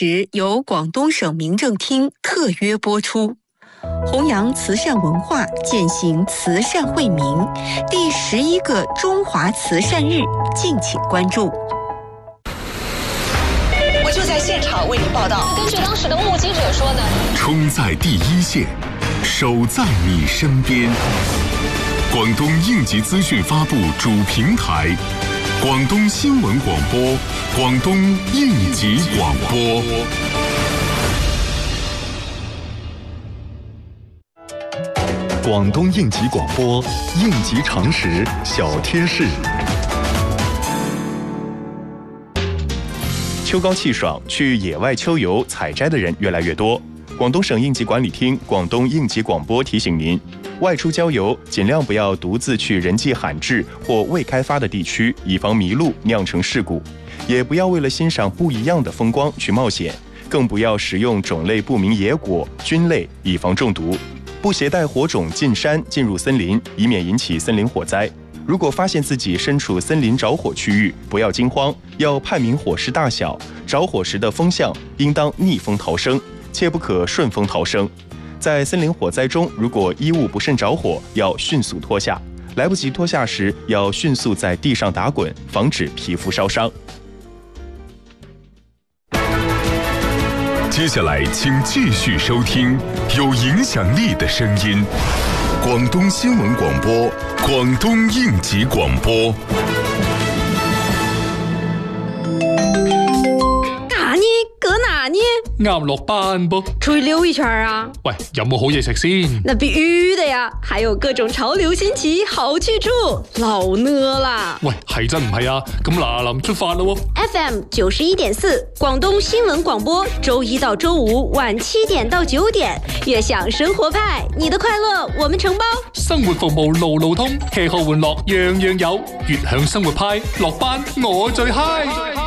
时由广东省民政厅特约播出，弘扬慈善文化，践行慈善惠民。第11个中华慈善日，敬请关注。 我就在现场为您报道。 根据当时的目击者说呢， 冲在第一线，守在你身边。广东应急资讯发布主平台，广东新闻广播，广东应急广播。广东应急广播，应急常识小贴士。 秋高气爽，去野外秋游、采摘的人越来越多。广东省应急管理厅、广东应急广播提醒您，外出郊游尽量不要独自去人迹罕至或未开发的地区，以防迷路酿成事故；也不要为了欣赏不一样的风光去冒险，更不要食用种类不明野果、菌类，以防中毒。不携带火种进山、进入森林，以免引起森林火灾。如果发现自己身处森林着火区域，不要惊慌，要判明火势大小，着火时的风向应当逆风逃生，切不可顺风逃生。在森林火灾中，如果衣物不慎着火，要迅速脱下，来不及脱下时，要迅速在地上打滚，防止皮肤烧伤。 接下来请继续收听有影响力的声音，广东新闻广播，广东应急广播。 啱落班噃， 出去溜一圈啊！ 喂，有冇好嘢食先？ 那必须的呀，还有各种潮流新奇好去处，老呢啦！ 喂，係真唔係啊？咁嗱臨出發啦喎 ！FM 91.4，廣東新聞廣播，周一到周五晚7點到9點，悅享生活派，你的快樂我們承包。 生活服務路路通，吃喝玩樂樣樣有，悅享生活派，落班我最嗨。